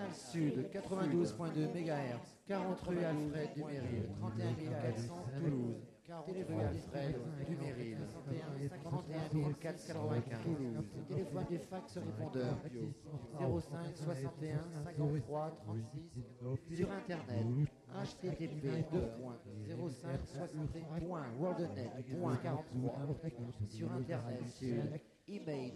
Canal Sud, 92.2 MHz, 40 rue Alfred Duméryl, 31 400 Toulouse. Téléphone Alfred Duméryl, 31 495 Toulouse. Téléphone du fax répondeur, 05 61 53 36. Sur Internet, http://0560.worldnet.43. Sur Internet, sur email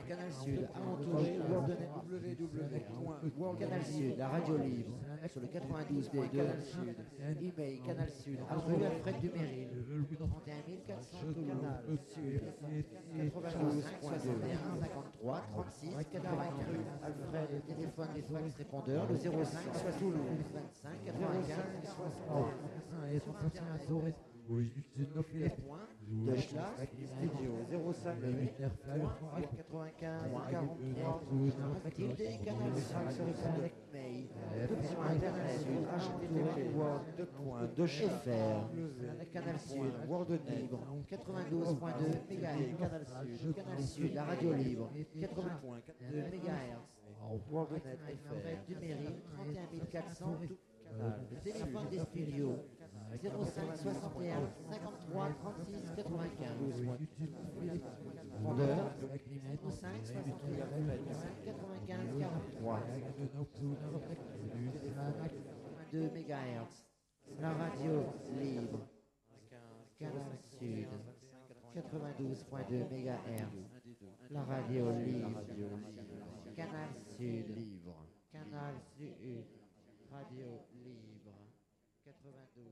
www.canalsud, la radio libre, sur le 92.2 Canal Sud, email Canal Sud, rue Alfred Duméryl, 31 400 Canal Sud, 92 61 53 36, 80 rue Alfred, téléphone des fax répondeurs, le 05 soit Toulouse, 25 95 60. Les points de Schlas, studio 05 95 43 Mathilde et Canal 5 sur le mail sur Internet http://fr Canal Sud, World Libre, 92.2 MHz, Canal Sud, la radio libre, 80.2 MHz, WorldNet FM, Duméryl, 31 400, tout canal. Le téléphone des studios, 05 61 53 36 95. Répondeur, 05 61 95 43. 2 MHz. La radio libre. Canal Sud. 92.2 MHz. La radio libre. Canal Sud. Canal Sud. Radio libre. 92.